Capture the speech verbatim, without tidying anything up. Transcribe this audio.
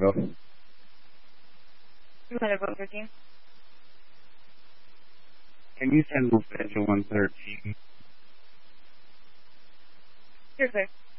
vote. two hundred vote thirteen. Can you send Wolfedge one thirteen? You're clear.